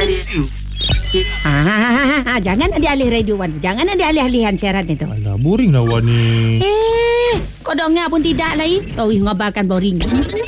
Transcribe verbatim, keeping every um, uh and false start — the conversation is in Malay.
radio. Ah, jangan ada alih radio Wan. Jangan ada alih-alihan siaran itu. Alah, boring lah Wan ni. Eh, kau dengar pun tidak lagi. Kau ih ngabarkan boring.